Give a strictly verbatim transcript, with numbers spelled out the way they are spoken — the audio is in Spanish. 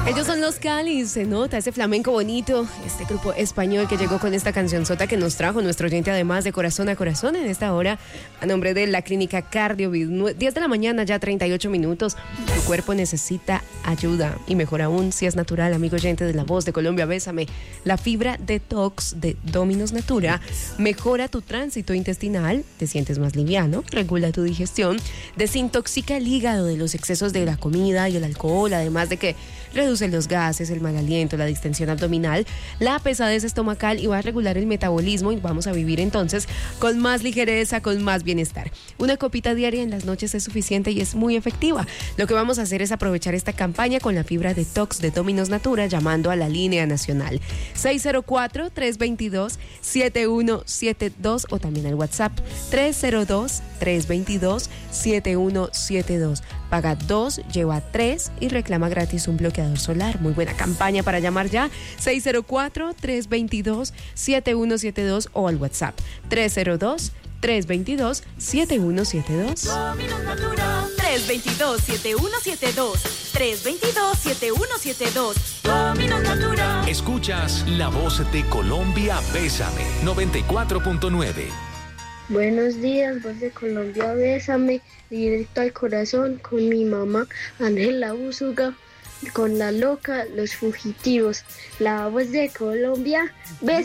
Ellos son los Cali, se nota ese flamenco bonito, este grupo español que llegó con esta cancionzota que nos trajo nuestro oyente, además de corazón a corazón en esta hora, a nombre de la clínica Cardiovid. diez de la mañana, ya treinta y ocho minutos. Tu cuerpo necesita ayuda y mejor aún si es natural, amigo oyente de La Voz de Colombia. Bésame. La fibra detox de Dominos Natura mejora tu tránsito intestinal, te sientes más liviano, regula tu digestión, desintoxica el hígado de los excesos de la comida y el alcohol, además de que reduce los gases, el mal aliento, la distensión abdominal, la pesadez estomacal y va a regular el metabolismo y vamos a vivir entonces con más ligereza, con más bienestar. Una copita diaria en las noches es suficiente y es muy efectiva. Lo que vamos a hacer es aprovechar esta campaña con la fibra detox de Dominos Natura llamando a la línea nacional seis cero cuatro, tres dos dos, siete uno siete dos o también al WhatsApp tres cero dos, tres dos dos, siete uno siete dos. Paga dos, lleva tres y reclama gratis un bloqueador solar. Muy buena campaña para llamar ya. seis cero cuatro, tres dos dos, siete uno siete dos o al WhatsApp tres cero dos, tres dos dos, siete uno siete dos. Dominos Natura. tres dos dos, siete uno siete dos. tres dos dos, siete uno siete dos. Dominos Natura. Escuchas La Voz de Colombia, Bésame, noventa y cuatro punto nueve. Buenos días, Voz de Colombia, Bésame, directo al corazón con mi mamá, Ángela Úsuga, con La Loca, Los Fugitivos. La Voz de Colombia, Bésame.